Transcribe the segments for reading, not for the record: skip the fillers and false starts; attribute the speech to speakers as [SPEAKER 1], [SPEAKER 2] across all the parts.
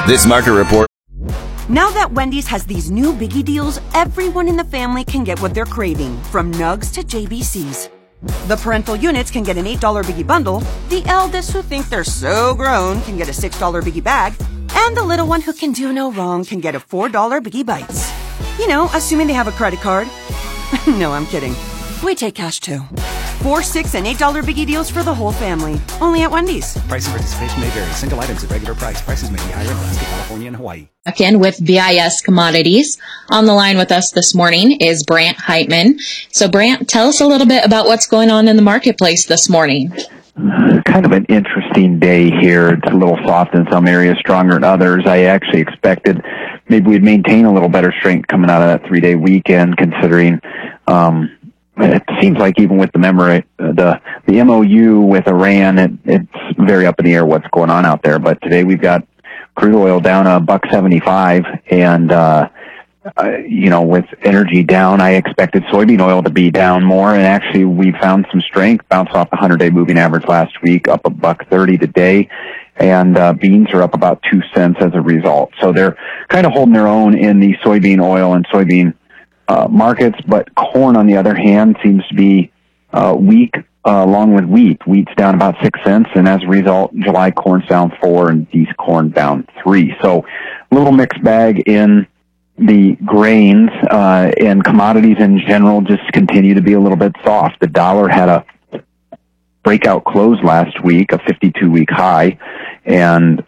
[SPEAKER 1] This market report.
[SPEAKER 2] Now that Wendy's has these new biggie deals, everyone in the family can get what they're craving, from nugs to JBCs. The parental units can get an $8 biggie bundle, the eldest who think they're so grown can get a $6 biggie bag, and the little one who can do no wrong can get a $4 biggie bites. You know, assuming they have a credit card. No, I'm kidding. We take cash too. $4, $6, and $8 biggie deals for the whole family. Only at Wendy's.
[SPEAKER 3] Price and participation may vary. Single items at regular price. Prices may be higher in Alaska, California, and Hawaii.
[SPEAKER 4] Back in with BIS Commodities. On the line with us this morning is Brant Heitman. So Brant, tell us a little bit about what's going on in the marketplace this morning.
[SPEAKER 5] Kind of an interesting day here. It's a little soft in some areas, stronger in others. I actually expected maybe we'd maintain a little better strength coming out of that 3-day weekend, considering it seems like even with the MOU with Iran, it's very up in the air what's going on out there. But today we've got crude oil down $1.75, and with energy down, I expected soybean oil to be down more, and actually we found some strength, bounced off the 100-day moving average last week, up $1.30 today, and beans are up about 2 cents as a result. So they're kind of holding their own in the soybean oil and soybean markets, but corn, on the other hand, seems to be weak along with wheat. Wheat's down about 6 cents, and as a result, July corn's down 4 and East corn down 3. So a little mixed bag in the grains, and commodities in general just continue to be a little bit soft. The dollar had a breakout close last week, a 52-week high, and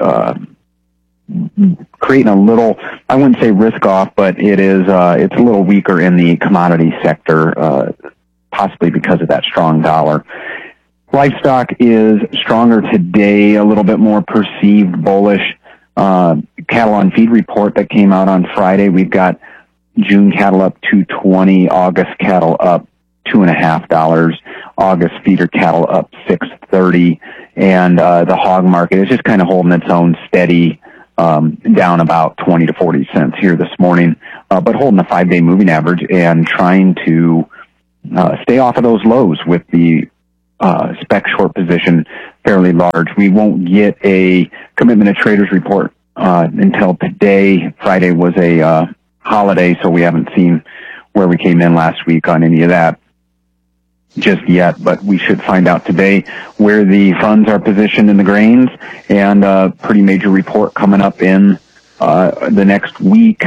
[SPEAKER 5] creating a little, I wouldn't say risk off, but it's a little weaker in the commodity sector, possibly because of that strong dollar. Livestock is stronger today, a little bit more perceived bullish. Cattle on feed report that came out on Friday. We've got June cattle up $2.20, August cattle up $2.50, August feeder cattle up $6.30, and the hog market is just kind of holding its own steady, down about 20 to 40 cents here this morning, but holding the 5-day moving average and trying to stay off of those lows with the spec short position fairly large. We won't get a commitment of traders report until today. Friday was a holiday, so we haven't seen where we came in last week on any of that just yet, but we should find out today where the funds are positioned in the grains, and a pretty major report coming up in the next week.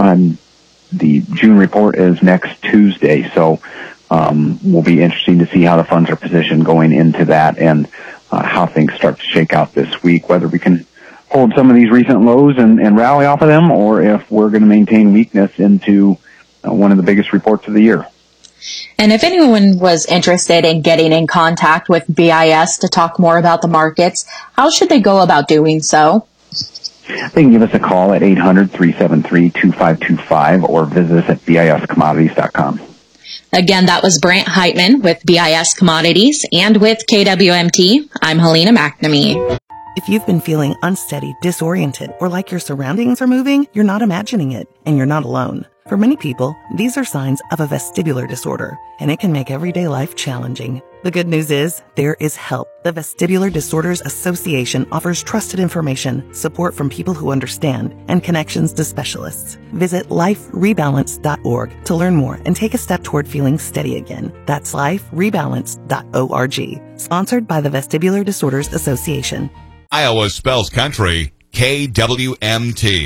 [SPEAKER 5] The June report is next Tuesday, so will be interesting to see how the funds are positioned going into that, and how things start to shake out this week, whether we can hold some of these recent lows and rally off of them, or if we're going to maintain weakness into one of the biggest reports of the year.
[SPEAKER 4] And if anyone was interested in getting in contact with BIS to talk more about the markets, how should they go about doing so?
[SPEAKER 5] They can give us a call at 800-373-2525 or visit us at biscommodities.com.
[SPEAKER 4] Again, that was Brant Heitman with BIS Commodities, and with KWMT, I'm Helena McNamee.
[SPEAKER 6] If you've been feeling unsteady, disoriented, or like your surroundings are moving, you're not imagining it, and you're not alone. For many people, these are signs of a vestibular disorder, and it can make everyday life challenging. The good news is, there is help. The Vestibular Disorders Association offers trusted information, support from people who understand, and connections to specialists. Visit liferebalance.org to learn more and take a step toward feeling steady again. That's liferebalance.org. Sponsored by the Vestibular Disorders Association.
[SPEAKER 7] Iowa spells country, KWMT.